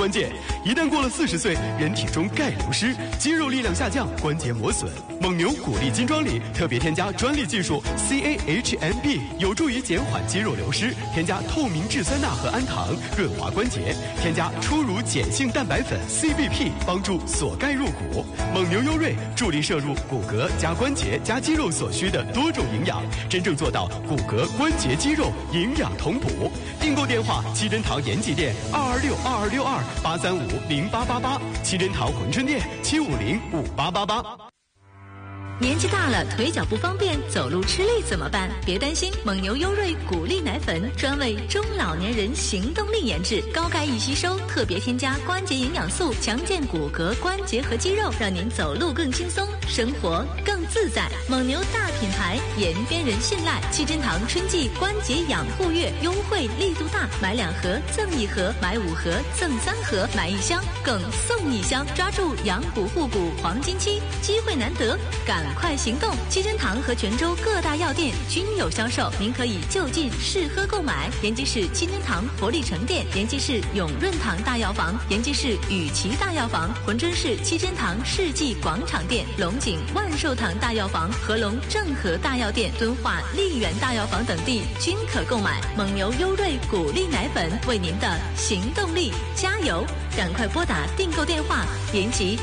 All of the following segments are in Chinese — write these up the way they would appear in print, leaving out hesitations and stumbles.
关键。一旦过了40岁，人体中钙流失，肌肉力量下降，关节磨损。蒙牛骨力金装里特别添加专利技术 CAHMB， 有助于减缓肌肉流失。添加透明质酸钠和氨糖，润滑关节。添加初乳碱性蛋白粉 CBP， 帮助锁钙入骨。蒙牛优瑞助力摄入骨骼加关节加肌肉所需的多种营养，真正做到骨骼、关节、肌肉营养同补。订购电话：七珍堂延吉店226226283508888，七珍堂珲春店7505888。 年纪大了，腿脚不方便，走路吃力怎么办？别担心，蒙牛优瑞骨力奶粉专为中老年人行动力研制，高钙易吸收，特别添加关节营养素，强健骨骼、关节和肌肉，让您走路更轻松，生活更自在。蒙牛大品牌，延边人信赖。七珍堂春季关节养护月优惠力度大，买2盒赠1盒，买5盒赠3盒，买1箱更送1箱，抓住养骨护骨黄金期，机会难得，赶快行动！七珍堂和泉州各大药店均有销售，您可以就近试喝购买。延吉市七珍堂活力城店、延吉市永润堂大药房、延吉市雨琦大药房、珲春市七珍堂世纪广场店、龙井万寿堂大药房、合龙正和大药店、敦化丽园大药房等地均可购买。蒙牛优瑞骨力奶粉，为您的行动力加油！赶快拨打订购电话：延吉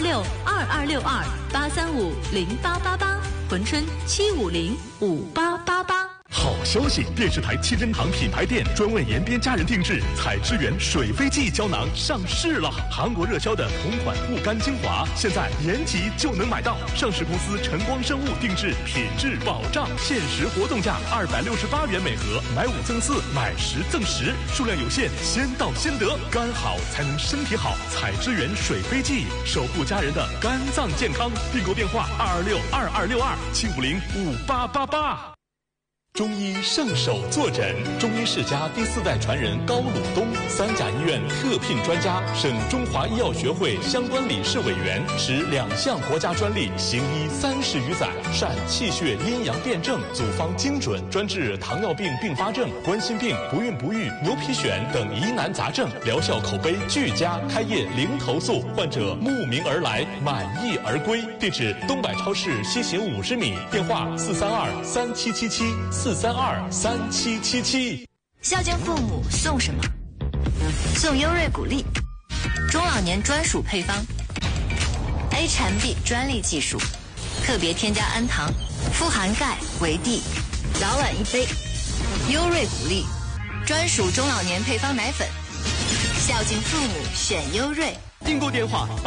226226283508888，珲春7505888。 好消息！电视台七珍堂品牌店专为延边家人定制采之源水飞记胶囊上市了。韩国热销的同款护肝精华，现在延吉就能买到。上市公司晨光生物定制，品质保障，限时活动价268元每盒，买5赠4，买10赠10，数量有限，先到先得。肝好才能身体好，采之源水飞记，守护家人的肝脏健康。订购电话226226275505888。中医上手坐诊，中医世家第4代传人高鲁东，3甲医院特聘专家，省中华医药学会相关理事委员，持2项国家专利，行医30余载，善气血阴阳辩证，组方精准，专治糖尿病并发症、冠心病、不孕不育、牛皮癣等疑难杂症，疗效口碑俱佳，开业零投诉，患者慕名而来，满意而归。地址：东百超市西行50米，电话4323777。 孝敬父母送什么？送优瑞骨力，中老年专属配方 ，HMB 专利技术，特别添加氨糖，富含钙为 D， 早晚1杯。优瑞骨力，专属中老年配方奶粉，孝敬父母选优瑞。 订购电话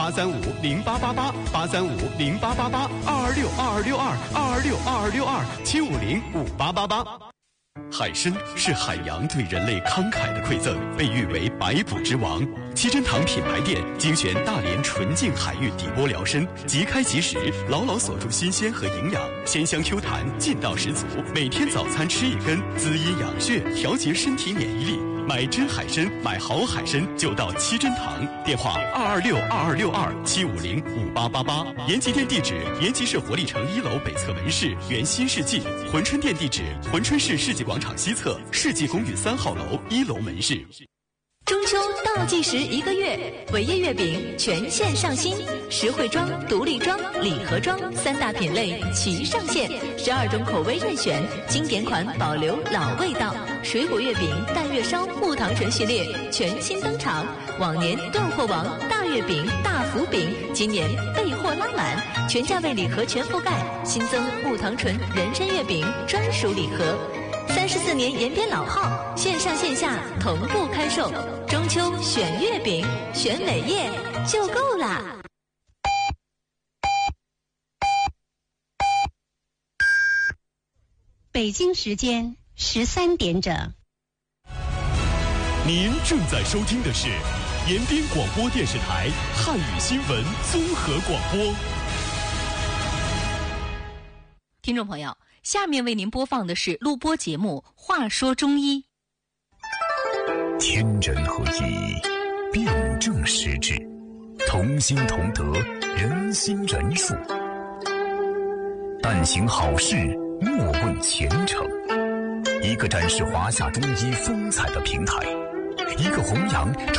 8350888，8350888，2262262，7505888。海参是海洋对人类慷慨的馈赠，被誉为百补之王。七珍堂品牌店精选大连纯净海域底波疗参，即开即食，牢牢锁住新鲜和营养，鲜香 Q 弹，劲道十足。每天早餐吃1根，滋阴养血，调节身体免疫力。买真海参，买好海参就到七珍堂。电话2262262，7505888。延吉店地址：延吉市活力城1楼北侧门市原新世纪。珲春店地址：珲春市世纪广场西侧世纪公寓3号楼1楼门市。 中秋倒计时1个月，伟业月饼全线上新，实惠装、独立装、礼盒装3大品类齐上线，12种口味任选，经典款保留老味道。水果月饼、淡月烧、木糖醇系列全新登场，往年断货王大月饼、大福饼，今年备货拉满，全价位礼盒全覆盖，新增木糖醇人参月饼专属礼盒。34年延边老号，线上线下同步开售。中秋选月饼，选伟业就够啦。 北京时间13点整。 您正在收听的是延边广播电视台汉语新闻综合广播。 听众朋友，下面为您播放的是录播节目《话说中医》。 天人合一，辩证施治，同心同德，人心仁术。但行好事，莫问前程。一个展示华夏中医风采的平台，一个弘扬